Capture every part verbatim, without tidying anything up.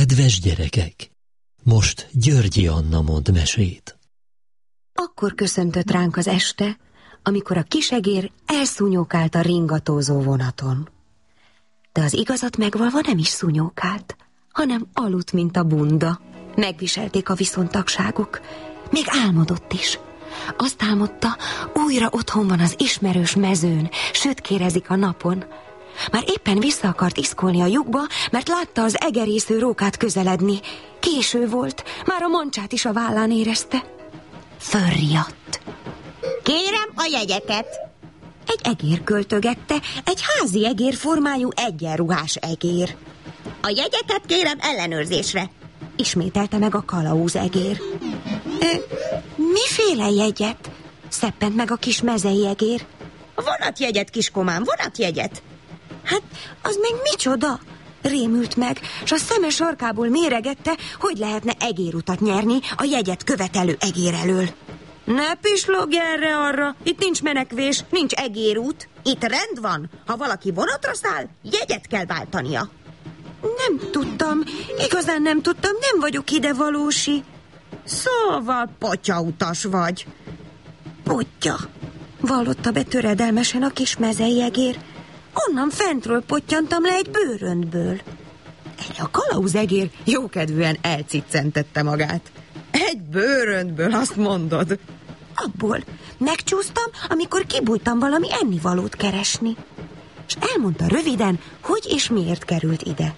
Kedves gyerekek, most Györgyi Anna mond mesét. Akkor köszöntött ránk az este, amikor a kisegér elszúnyókált a ringatózó vonaton. De az igazat megvalva nem is szúnyókált, hanem aludt, mint a bunda. Megviselték a viszontagságok. Még álmodott is. Azt álmodta, újra otthon van az ismerős mezőn, sütkérezik a napon. Már éppen vissza akart iszkolni a lyukba, mert látta az egerésző rókát közeledni. Késő volt, már a mancsát is a vállán érezte. Fölriadt. Kérem a jegyeket. Egy egér költögette, egy házi egér formájú egyenruhás egér. A jegyeket kérem ellenőrzésre. Ismételte meg a kalauz egér. E, miféle jegyet? Szeppent meg a kis mezei egér. A vonatjegyet, kiskomám, vonatjegyet. Hát, az meg micsoda? Rémült meg, s a szeme sarkából méregette, hogy lehetne egérutat nyerni a jegyet követelő egér elől. Ne pislogj erre-arra, itt nincs menekvés, nincs egérút. Itt rend van, ha valaki vonatra száll, jegyet kell váltania. Nem tudtam, igazán nem tudtam, nem vagyok ide valósi. Szóval potyautas vagy. Potya, vallotta be töredelmesen a kis mezei egér. Onnan fentről pottyantam le egy bőröntből. Erre a kalauz egér jókedvűen elciccentette magát. Egy bőröntből, azt mondod? Abból. Megcsúsztam, amikor kibújtam valami ennivalót keresni. És elmondta röviden, hogy és miért került ide.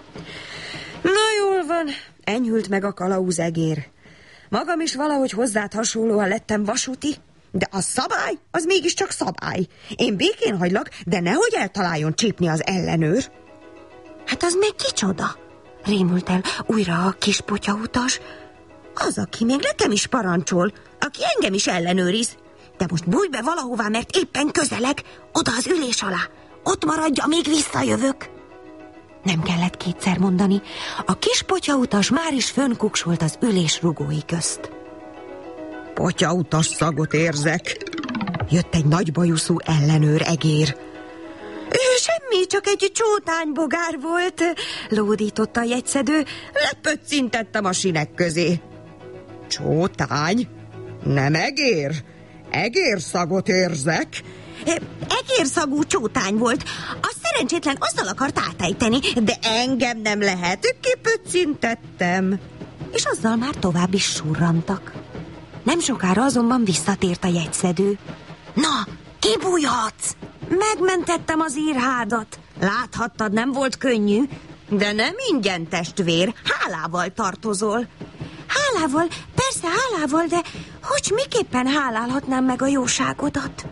Na jól van, enyhült meg a kalauz egér. Magam is valahogy hozzád hasonlóan lettem vasúti, de a szabály, az mégiscsak szabály. Én békén hagylak, de nehogy eltaláljon csípni az ellenőr. Hát az meg kicsoda? Rémült el újra a kis potyautas. Az, aki még nekem is parancsol, aki engem is ellenőriz. De most bújj be valahová, mert éppen közeleg, oda az ülés alá. Ott maradj, amíg visszajövök. Nem kellett kétszer mondani. A kis potyautas már is fönkuksolt az ülés rugói közt. Potyautas szagot érzek. Jött egy nagy bajuszú ellenőr egér. Semmi, csak egy csótánybogár volt, lódította a jegyszedő. Lepöccintettem a sinek közé. Csótány? Nem egér? Egérszagot érzek. Egérszagú csótány volt. A szerencsétlen azzal akart átejteni, de engem nem lehet, kipöccintettem. És azzal már tovább is surrantak. Nem sokára azonban visszatért a jegyszedő. Na, kibújhatsz! Megmentettem az írhádat. Láthattad, nem volt könnyű. De nem ingyen, testvér, hálával tartozol. Hálával? Persze hálával, de hogy miképpen hálálhatnám meg a jóságodat?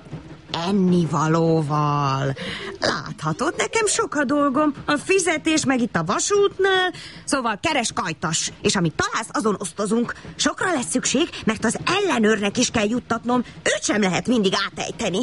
Ennivalóval. Láthatod, nekem sok a dolgom. A fizetés meg itt a vasútnál. Szóval keres kajtas, és amit találsz, azon osztozunk. Sokra lesz szükség, mert az ellenőrnek is kell juttatnom. Őt sem lehet mindig átejteni.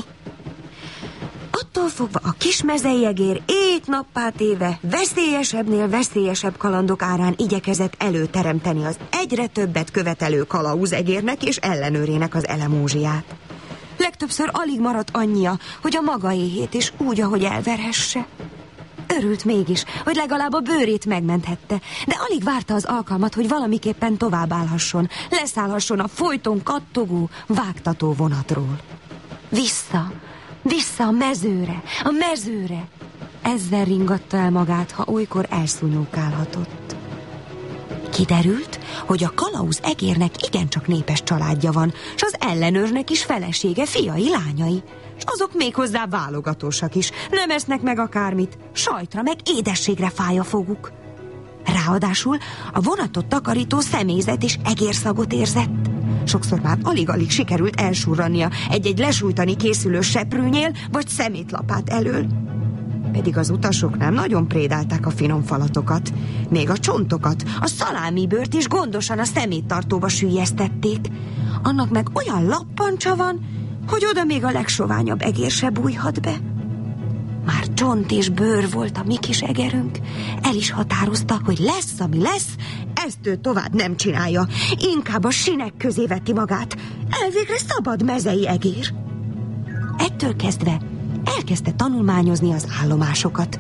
Attól fogva a kis mezei egér ét-nappát éve veszélyesebbnél veszélyesebb kalandok árán igyekezett előteremteni az egyre többet követelő kalauzegérnek és ellenőrének az elemózsiát. Legtöbbször alig maradt annyia, hogy a maga éhét is úgy, ahogy elverhesse. Örült mégis, hogy legalább a bőrét megmenthette, de alig várta az alkalmat, hogy valamiképpen tovább állhasson, leszállhasson a folyton kattogó, vágtató vonatról. Vissza, vissza a mezőre, a mezőre! Ezzel ringatta el magát, ha olykor elszúnyókálhatott. Kiderült, hogy a kalauz egérnek igencsak népes családja van, s az ellenőrnek is felesége, fiai, lányai. S azok méghozzá válogatósak is, nem esznek meg akármit, sajtra meg édességre fáj a foguk. Ráadásul a vonatot takarító személyzet is egérszagot érzett. Sokszor már alig-alig sikerült elsurrannia egy-egy lesújtani készülő seprűnyél vagy szemétlapát elől. Pedig az utasok nem nagyon prédálták a finom falatokat. Még a csontokat, a szalámibőrt is gondosan a szeméttartóba süllyesztették. Annak meg olyan lappancsa van, hogy oda még a legsoványabb egér se bújhat be. Már csont és bőr volt a mi kis egerünk. El is határozta, hogy lesz, ami lesz, ezt ő tovább nem csinálja. Inkább a sinek közé veti magát. Elvégre szabad mezei egér. Ettől kezdve elkezdte tanulmányozni az állomásokat.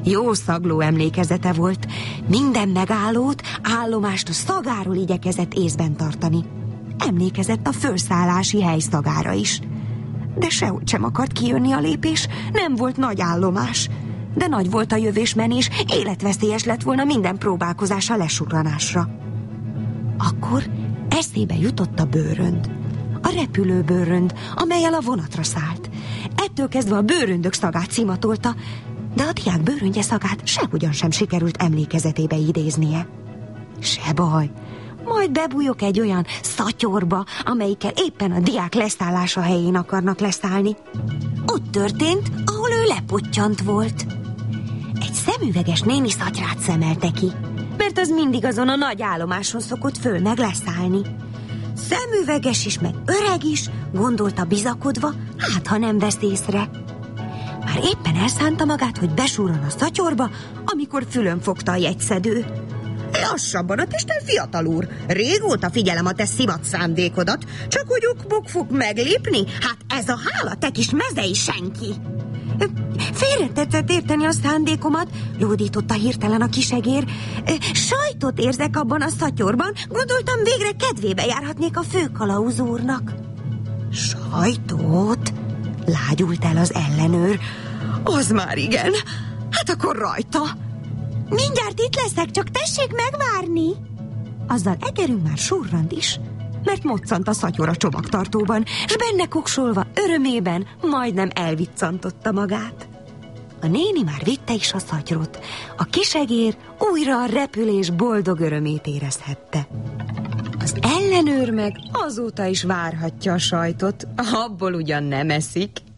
Jó szagló emlékezete volt. Minden megállót, állomást a szagáról igyekezett észben tartani. Emlékezett a fölszállási hely szagára is. De sehogy sem akart kijönni a lépés, nem volt nagy állomás. De nagy volt a jövésmenés, életveszélyes lett volna minden próbálkozás a lesurranásra. Akkor eszébe jutott a bőrönd. A repülőbőrönd, amellyel a vonatra szállt. Ettől kezdve a bőröndök szagát szimatolta, de a diák bőröndje szagát sehogyan sem sikerült emlékezetébe idéznie. Se baj, majd bebújok egy olyan szatyorba, amelyikkel éppen a diák leszállása helyén akarnak leszállni. Ott történt, ahol ő lepottyant volt. Egy szemüveges néni szatyrát szemelte ki, mert az mindig azon a nagy állomáson szokott föl meg leszállni. Szemüveges is, meg öreg is, gondolta bizakodva, hát ha nem vesz észre. Már éppen elszánta magát, hogy besurran a szatyorba, amikor fülön fogta a jegyszedő. Lassabban a testen, fiatal úr! Régóta figyelem a te szimat szándékodat, csak hogy okbok fog meglépni? Hát ez a hála, te kis mezei senki! Félretetszett érteni a szándékomat, lódította hirtelen a kisegér. Sajtot érzek abban a szatyorban, gondoltam végre kedvébe járhatnék a főkalauz úrnak. Sajtot? Lágyult el az ellenőr. Az már igen, hát akkor rajta. Mindjárt itt leszek, csak tessék megvárni. Azzal egerünk már surrant is, mert moccant a szatyor a csomagtartóban, s benne koksolva örömében majdnem elviccantotta magát. A néni már vitte is a szatyrot. A kisegér újra a repülés boldog örömét érezhette. Az ellenőr meg azóta is várhatja a sajtot, abból ugyan nem eszik.